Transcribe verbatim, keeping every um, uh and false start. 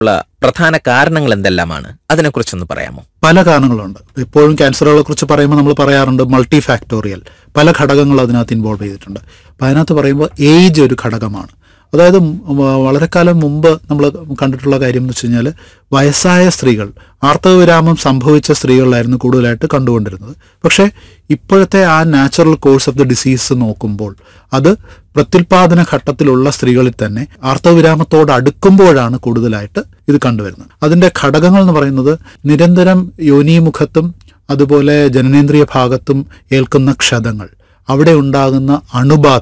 ഉള്ള പ്രധാന കാരണങ്ങൾ എന്തെല്ലാമാണ്? അതിനെക്കുറിച്ചൊന്ന് പറയാമോ? പല കാരണങ്ങളുണ്ട്. എപ്പോഴും ക്യാൻസറുകളെ കുറിച്ച് പറയുമ്പോൾ നമ്മൾ പറയാറുണ്ട് മൾട്ടി ഫാക്ടോറിയൽ, പല ഘടകങ്ങൾ അതിനകത്ത് ഇൻവോൾവ് ചെയ്തിട്ടുണ്ട്. അപ്പം അതിനകത്ത് പറയുമ്പോൾ ഏജ് ഒരു ഘടകമാണ്. അതായത് വളരെ കാലം മുമ്പ് നമ്മൾ കണ്ടിട്ടുള്ള കാര്യം എന്ന് വെച്ച് കഴിഞ്ഞാൽ വയസ്സായ സ്ത്രീകൾ, ആർത്തവവിരാമം സംഭവിച്ച സ്ത്രീകളിലായിരുന്നു കൂടുതലായിട്ട് കണ്ടുകൊണ്ടിരുന്നത്. പക്ഷേ ഇപ്പോഴത്തെ ആ natural course of the disease നോക്കുമ്പോൾ അത് പ്രത്യുൽപാദന ഘട്ടത്തിലുള്ള സ്ത്രീകളിൽ തന്നെ ആർത്തവവിരാമത്തോട് അടുക്കുമ്പോഴാണ് കൂടുതലായിട്ട് ഇത് കണ്ടുവരുന്നത്. അതിൻ്റെ ഘടകങ്ങൾ എന്ന് പറയുന്നത് നിരന്തരം യോനീമുഖത്തും അതുപോലെ ജനനേന്ദ്രിയ ഭാഗത്തും ഏൽക്കുന്ന ക്ഷതങ്ങൾ, അവിടെ ഉണ്ടാകുന്ന അണുബാധ,